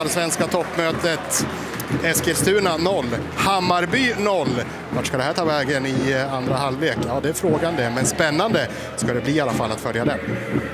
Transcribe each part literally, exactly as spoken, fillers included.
Svenska toppmötet. Eskilstuna noll, Hammarby noll. Vart ska det här ta vägen i andra halvlek? Ja, det är frågan det, men spännande ska det bli i alla fall att följa den.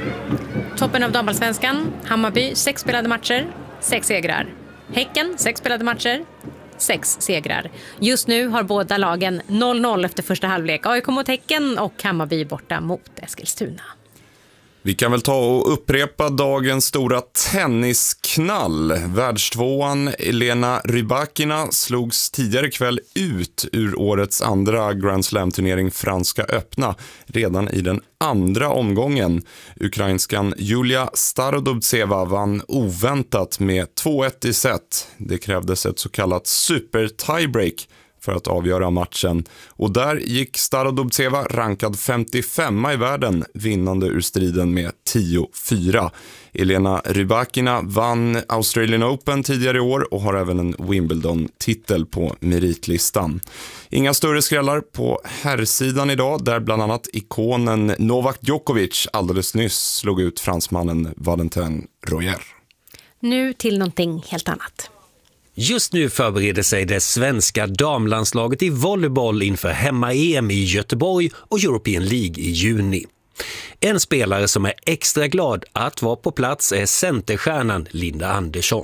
Toppen av damallsvenskan, Hammarby, sex spelade matcher, sex segrar. Häcken, sex spelade matcher, sex segrar. Just nu har båda lagen noll noll efter första halvlek. A I K mot Häcken och Hammarby borta mot Eskilstuna. Vi kan väl ta och upprepa dagens stora tennisknall. Världstvåan Elena Rybakina slogs tidigare kväll ut ur årets andra Grand Slam-turnering Franska öppna redan i den andra omgången. Ukrainskan Julia Starodubtseva vann oväntat med två ett i set. Det krävdes ett så kallat super tiebreak för att avgöra matchen. Och där gick Starodubtseva rankad femtiofem i världen vinnande ur striden med tio fyra. Elena Rybakina vann Australian Open tidigare i år och har även en Wimbledon-titel på meritlistan. Inga större skrällar på herrsidan idag där bland annat ikonen Novak Djokovic alldeles nyss slog ut fransmannen Valentin Royer. Nu till någonting helt annat. Just nu förbereder sig det svenska damlandslaget i volleyboll inför hemma-E M i Göteborg och European League i juni. En spelare som är extra glad att vara på plats är centerstjärnan Linda Andersson.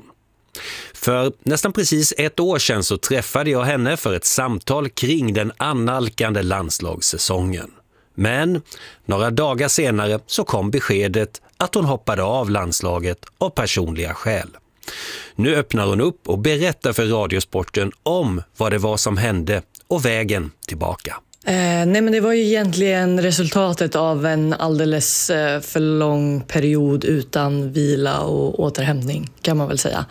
För nästan precis ett år sedan så träffade jag henne för ett samtal kring den annalkande landslagssäsongen. Men några dagar senare så kom beskedet att hon hoppade av landslaget av personliga skäl. Nu öppnar hon upp och berättar för Radiosporten om vad det var som hände och vägen tillbaka. Eh, nej men det var ju egentligen resultatet av en alldeles eh, för lång period utan vila och återhämtning kan man väl säga.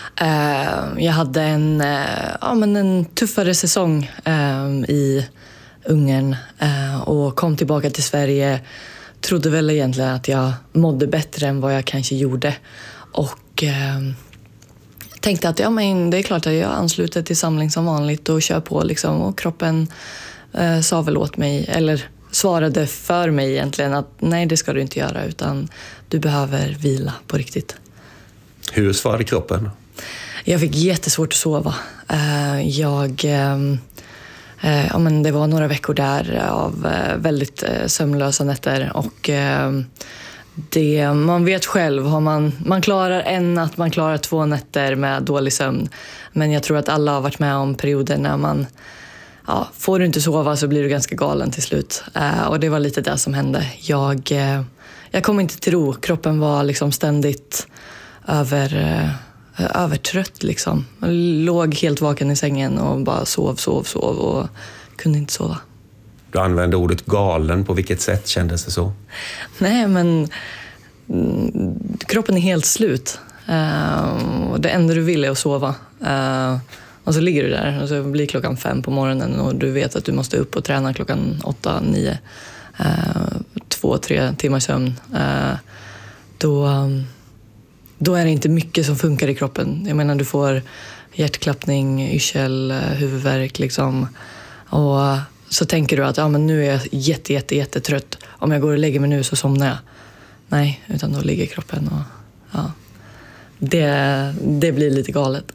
Eh, jag hade en, eh, ja, men en tuffare säsong eh, i Ungern eh, och kom tillbaka till Sverige. Trodde väl egentligen att jag mådde bättre än vad jag kanske gjorde. Och eh, tänkte att ja, men det är klart att jag ansluter till samling som vanligt och kör på liksom. Och kroppen eh, sa väl åt mig, eller svarade för mig egentligen att nej, det ska du inte göra utan du behöver vila på riktigt. Hur svarade kroppen? Jag fick jättesvårt att sova. Eh, jag... Eh, eh, ja, men det var några veckor där av eh, väldigt eh, sömnlösa nätter och... Eh, Det, man vet själv, har man, man klarar en natt, man klarar två nätter med dålig sömn. Men jag tror att alla har varit med om perioder när man, ja, får du inte sova så blir du ganska galen till slut. Eh, och det var lite det som hände. Jag, eh, jag kom inte till ro, kroppen var liksom ständigt över, eh, övertrött liksom. Jag låg helt vaken i sängen och bara sov, sov, sov och kunde inte sova. Du använde ordet galen. På vilket sätt kändes det så? Nej, men mm, kroppen är helt slut. Uh, och det enda du vill är att sova. Uh, och så ligger du där och så blir klockan fem på morgonen och du vet att du måste upp och träna klockan åtta, nio. Uh, två, tre timmar sömn. Uh, då, um, då är det inte mycket som funkar i kroppen. Jag menar, du får hjärtklappning, yrsel, huvudvärk liksom. Och så tänker du att ja, men nu är jag jätte, jätte, jättetrött. Om jag går och lägger mig nu så somnar jag. Nej, utan då ligger kroppen och ja, det, det blir lite galet.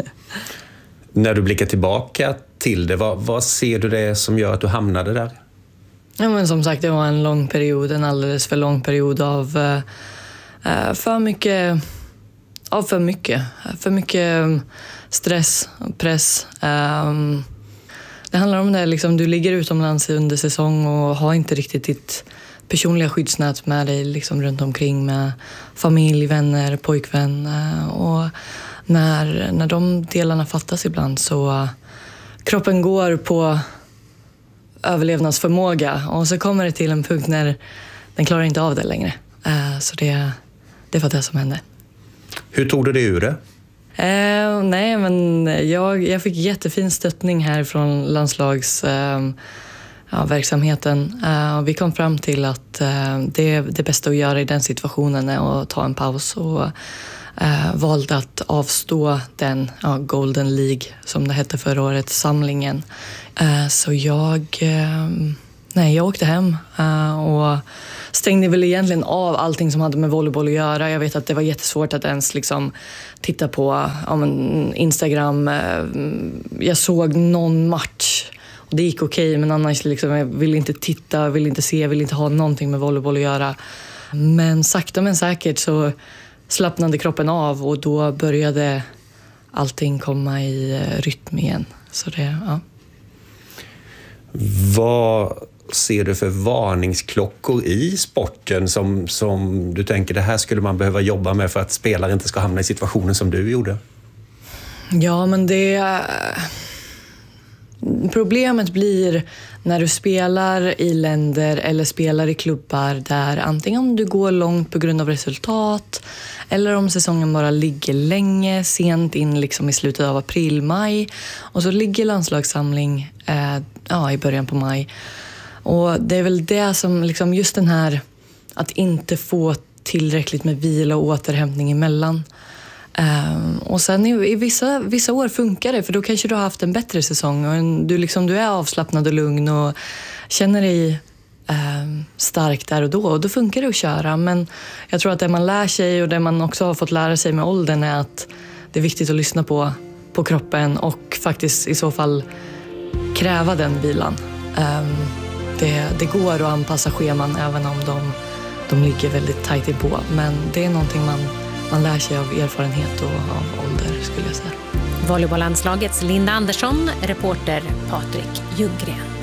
När du blickar tillbaka till det, vad, vad ser du det som gör att du hamnade där? Ja, men som sagt, det var en lång period, en alldeles för lång period av uh, för mycket, av för mycket, för mycket stress och press. Um, Det handlar om det, liksom, du ligger utomlands under säsong och har inte riktigt ditt personliga skyddsnät med dig liksom, runt omkring med familj, vänner, pojkvän. Och när, när de delarna fattas ibland så uh, kroppen går på överlevnadsförmåga och så kommer det till en punkt när den klarar inte av det längre. Uh, så det, det var det som hände. Hur tog du det ur det? Eh, nej, men jag, jag fick jättefin stöttning här från landslagsverksamheten. Eh, ja, verksamheten. Eh, vi kom fram till att eh, det, det bästa att göra i den situationen är att ta en paus och eh, valde att avstå den ja, Golden League som det hette förra året, samlingen. Eh, så jag, eh, Nej, jag åkte hem uh, och stängde väl egentligen av allting som hade med volleyboll att göra. Jag vet att det var jättesvårt att ens liksom titta på ja, men Instagram. Jag såg någon match och det gick okej, okay, men annars liksom, jag ville inte titta, ville inte se, ville inte ha någonting med volleyboll att göra. Men sakta men säkert så slappnade kroppen av och då började allting komma i rytm igen. Så det, ja. Vad ser du för varningsklockor i sporten som, som du tänker det här skulle man behöva jobba med för att spelare inte ska hamna i situationen som du gjorde? Ja, men det... Problemet blir när du spelar i länder eller spelar i klubbar där antingen du går långt på grund av resultat eller om säsongen bara ligger länge, sent in liksom i slutet av april, maj och så ligger landslagssamling eh, ja, i början på maj. Och det är väl det som liksom just den här att inte få tillräckligt med vila och återhämtning emellan. Um, och sen i, i vissa, vissa år funkar det, för då kanske du har haft en bättre säsong och en, du, liksom, du är avslappnad och lugn och känner dig um, stark där och då och då funkar det att köra. Men jag tror att det man lär sig och det man också har fått lära sig med åldern är att det är viktigt att lyssna på, på kroppen och faktiskt i så fall kräva den vilan. Um, det, det går att anpassa scheman även om de, de ligger väldigt tajt inpå, men det är någonting man Man lär sig av erfarenhet och av ålder, skulle jag säga. Volleybollandslagets Linda Andersson, reporter Patrik Ljunggren.